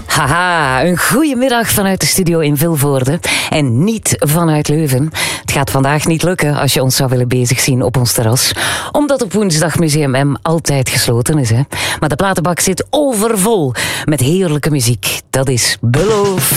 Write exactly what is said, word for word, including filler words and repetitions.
Haha, een goede middag vanuit de studio in Vilvoorde en niet vanuit Leuven. Het gaat vandaag niet lukken als je ons zou willen bezig zien op ons terras, omdat op woensdag Museum M altijd gesloten is. Hè? Maar de platenbak zit overvol met heerlijke muziek. Dat is beloofd.